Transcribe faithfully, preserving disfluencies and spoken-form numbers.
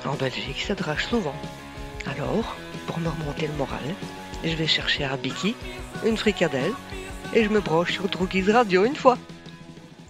En Belgique, ça drache souvent. Alors, pour me remonter le moral, je vais chercher un biki, une fricadelle, et je me branche sur Droogies Radio une fois.